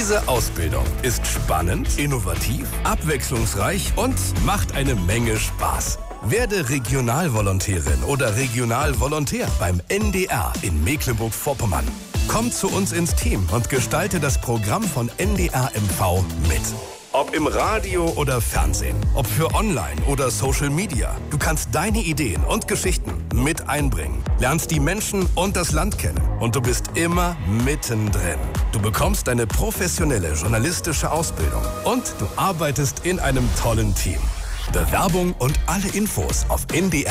Diese Ausbildung ist spannend, innovativ, abwechslungsreich und macht eine Menge Spaß. Werde Regionalvolontärin oder Regionalvolontär beim NDR in Mecklenburg-Vorpommern. Komm zu uns ins Team und gestalte das Programm von NDR MV mit. Ob im Radio oder Fernsehen, ob für Online oder Social Media, du kannst deine Ideen und Geschichten mit einbringen, lernst die Menschen und das Land kennen und du bist immer mittendrin. Du bekommst eine professionelle journalistische Ausbildung und du arbeitest in einem tollen Team. Bewerbung und alle Infos auf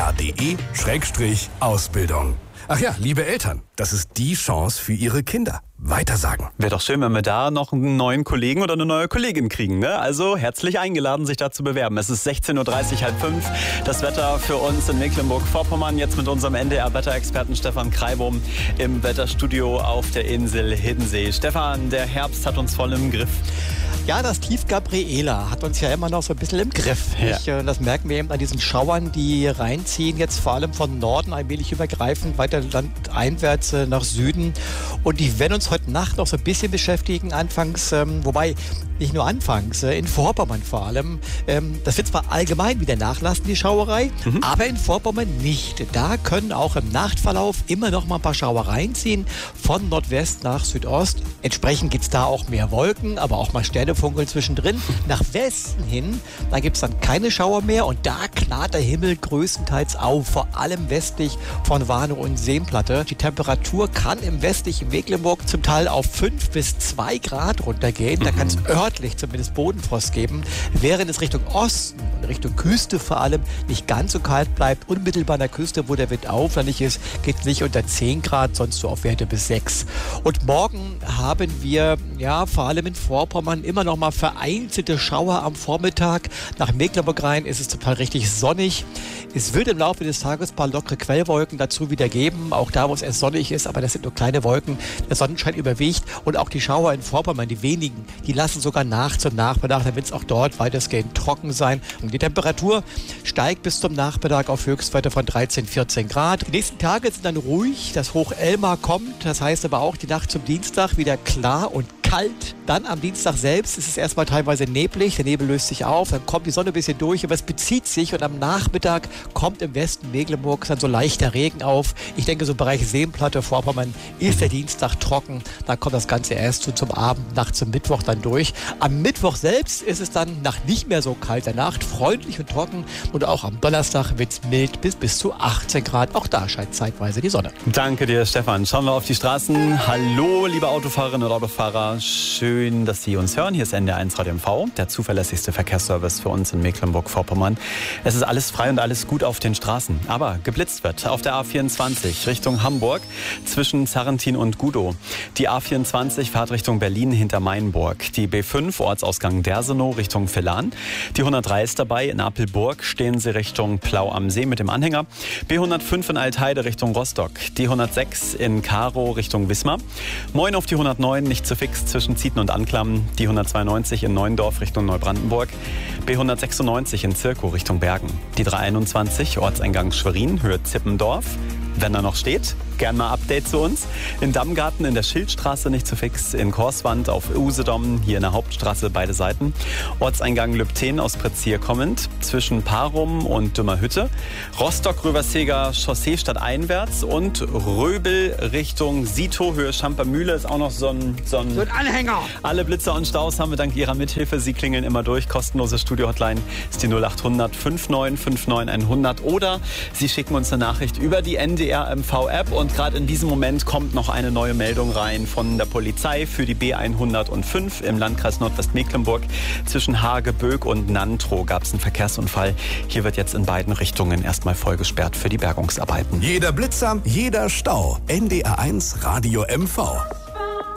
ndr.de/Ausbildung. Ach ja, liebe Eltern, das ist die Chance für Ihre Kinder. Weitersagen. Wäre doch schön, wenn wir da noch einen neuen Kollegen oder eine neue Kollegin kriegen, ne? Also herzlich eingeladen, sich da zu bewerben. Es ist 16.30 Uhr, 16:30. Das Wetter für uns in Mecklenburg-Vorpommern. Jetzt mit unserem NDR-Wetterexperten Stefan Kreibum im Wetterstudio auf der Insel Hiddensee. Stefan, der Herbst hat uns voll im Griff. Ja, das Tief Gabriela hat uns ja immer noch so ein bisschen im Griff. Ja. Das merken wir eben an diesen Schauern, die reinziehen, jetzt vor allem von Norden allmählich übergreifend, weiter landeinwärts nach Süden. Und die werden uns heute Nacht noch so ein bisschen beschäftigen, anfangs, wobei nicht nur anfangs, in Vorpommern vor allem. Das wird zwar allgemein wieder nachlassen, die Schauerei, aber in Vorpommern nicht. Da können auch im Nachtverlauf immer noch mal ein paar Schauer reinziehen, von Nordwest nach Südost. Entsprechend gibt es da auch mehr Wolken, aber auch mal Sternefunkeln zwischendrin. Nach Westen hin, da gibt es dann keine Schauer mehr und da klart der Himmel größtenteils auf, vor allem westlich von Warnow und Seenplatte. Die Temperatur kann im westlichen Mecklenburg zum Teil auf 5 bis 2 Grad runtergehen. Da kann es örtlich zumindest Bodenfrost geben, während es Richtung Osten und Richtung Küste vor allem nicht ganz so kalt bleibt. Unmittelbar an der Küste, wo der Wind auflandig ist, geht es nicht unter 10 Grad, sonst so auf Werte bis 6. Und morgen haben wir ja vor allem in Vorpommern immer noch mal vereinzelte Schauer am Vormittag. Nach Mecklenburg rein ist es zum Teil richtig sonnig. Es wird im Laufe des Tages ein paar lockere Quellwolken dazu wieder geben, auch da, wo es erst sonnig ist, aber das sind nur kleine Wolken. Der Sonnenschein überwiegt und auch die Schauer in Vorpommern, die wenigen, die lassen sogar nachts und Nachmittag, dann wird es auch dort weitestgehend trocken sein. Und die Temperatur steigt bis zum Nachmittag auf Höchstwerte von 13, 14 Grad. Die nächsten Tage sind dann ruhig, das Hoch Elmar kommt, das heißt aber auch die Nacht zum Dienstag wieder klar und kalt. Dann am Dienstag selbst ist es erstmal teilweise neblig, der Nebel löst sich auf, dann kommt die Sonne ein bisschen durch, aber es bezieht sich und am Nachmittag kommt im Westen Mecklenburgs dann so leichter Regen auf. Ich denke, so im Bereich Seenplatte, Vorpommern ist der Dienstag trocken, dann kommt das Ganze erst so zum Abend, Nacht zum Mittwoch dann durch. Am Mittwoch selbst ist es dann nach nicht mehr so kalter Nacht freundlich und trocken und auch am Donnerstag wird es mild bis zu 18 Grad. Auch da scheint zeitweise die Sonne. Danke dir, Stefan. Schauen wir auf die Straßen. Hallo, liebe Autofahrerinnen und Autofahrer. Schön, dass Sie uns hören. Hier ist NDR1 Radio MV, der zuverlässigste Verkehrsservice für uns in Mecklenburg-Vorpommern. Es ist alles frei und alles gut auf den Straßen. Aber geblitzt wird auf der A24 Richtung Hamburg zwischen Sarrentin und Gudow. Die A24 Fahrtrichtung Berlin hinter Mainburg. Die B5 Ortsausgang Dersenow Richtung Villan. Die 103 ist dabei. In Apelburg stehen Sie Richtung Plau am See mit dem Anhänger. B105 in Altheide Richtung Rostock. Die 106 in Karow Richtung Wismar. Moin auf die 109 nicht zu fix zwischen Zieten und Anklam. Die 192 in Neuendorf Richtung Neubrandenburg. B196 in Zirkow Richtung Bergen. Die 321 Ortseingang Schwerin, Höhe Zippendorf. Wenn er noch steht, gern mal Update zu uns. In Dammgarten in der Schildstraße nicht zu fix, in Korswand auf Usedom, hier in der Hauptstraße beide Seiten. Ortseingang Lübten aus Prezier kommend, zwischen Parum und Dümmerhütte. Rostock-Röverseger Chaussee stadteinwärts und Röbel Richtung Sito, Höhe Schampermühle ist auch noch so ein Anhänger. Alle Blitzer und Staus haben wir dank Ihrer Mithilfe. Sie klingeln immer durch. Kostenlose Studio-Hotline ist die 0800 5959 100 oder Sie schicken uns eine Nachricht über die NDR MV-App und gerade in diesem Moment kommt noch eine neue Meldung rein von der Polizei für die B105 im Landkreis Nordwestmecklenburg. Zwischen Hageböck und Nantrow gab es einen Verkehrsunfall. Hier wird jetzt in beiden Richtungen erstmal voll gesperrt für die Bergungsarbeiten. Jeder Blitzer, jeder Stau. NDR1 Radio MV.